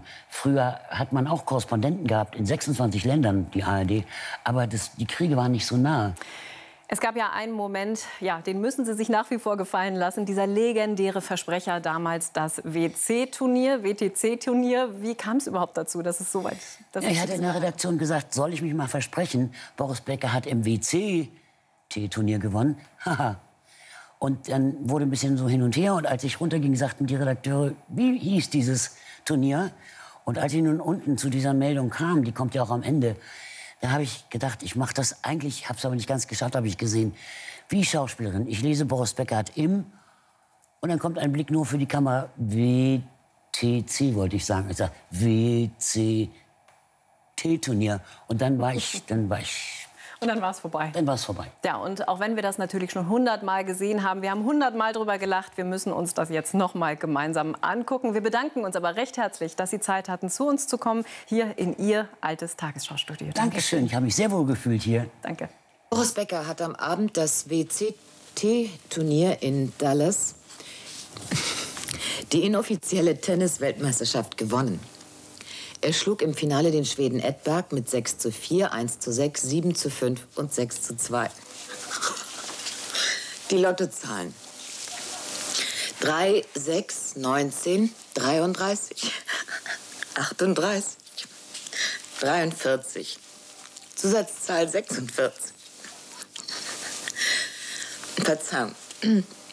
Früher hat man auch Korrespondenten gehabt in 26 Ländern, die ARD. Aber die Kriege waren nicht so nah. Es gab ja einen Moment, ja, den müssen Sie sich nach wie vor gefallen lassen. Dieser legendäre Versprecher damals, das WC-Turnier, WTC-Turnier. Wie kam es überhaupt dazu, dass es so weit... Ich hatte in der Redaktion gesagt, soll ich mich mal versprechen, Boris Becker hat im WC-Turnier gewonnen. Haha. Und dann wurde ein bisschen so hin und her. Und als ich runterging, sagten die Redakteure, wie hieß dieses Turnier? Und als ich nun unten zu dieser Meldung kam, die kommt ja auch am Ende, da habe ich gedacht, ich mache das eigentlich, habe es aber nicht ganz geschafft, habe ich gesehen, wie Schauspielerin. Ich lese, Boris Becker hat im, und dann kommt ein Blick nur für die Kamera, WTC wollte ich sagen. Ich sage, WCT-Turnier. Und dann war ich... Und dann war es vorbei. Dann war es vorbei. Ja, und auch wenn wir das natürlich schon 100-mal gesehen haben, wir haben 100-mal drüber gelacht, wir müssen uns das jetzt noch mal gemeinsam angucken. Wir bedanken uns aber recht herzlich, dass Sie Zeit hatten, zu uns zu kommen, hier in Ihr altes Tagesschau-Studio. Dankeschön, ich habe mich sehr wohl gefühlt hier. Danke. Boris Becker hat am Abend das WCT-Turnier in Dallas, die inoffizielle Tennis-Weltmeisterschaft, gewonnen. Er schlug im Finale den Schweden Edberg mit 6:4, 1:6, 7:5 und 6:2. Die Lottozahlen: 3, 6, 19, 33, 38, 43, Zusatzzahl 46. Verzeihung.